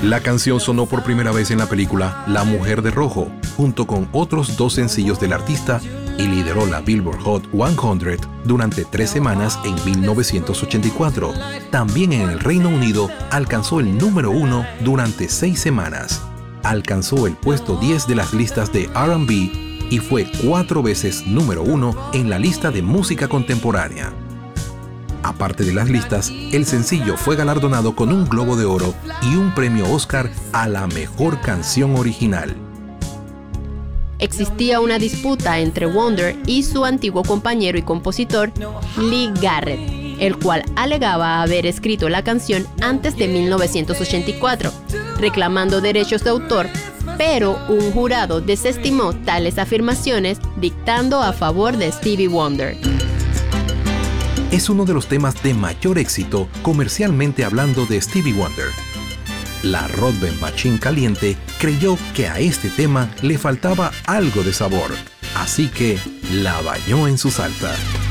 La canción sonó por primera vez en la película La Mujer de Rojo, junto con otros 2 sencillos del artista, y lideró la Billboard Hot 100 durante 3 semanas en 1984. También en el Reino Unido alcanzó el número 1 durante 6 semanas. Alcanzó el puesto 10 de las listas de R&B y fue 4 veces número 1 en la lista de música contemporánea. Aparte de las listas, el sencillo fue galardonado con un Globo de Oro y un premio Oscar a la mejor canción original. Existía una disputa entre Wonder y su antiguo compañero y compositor Lee Garrett, el cual alegaba haber escrito la canción antes de 1984, reclamando derechos de autor, pero un jurado desestimó tales afirmaciones, dictando a favor de Stevie Wonder. Es uno de los temas de mayor éxito comercialmente hablando de Stevie Wonder. La Rodman Machine caliente creyó que a este tema le faltaba algo de sabor, así que la bañó en su salsa.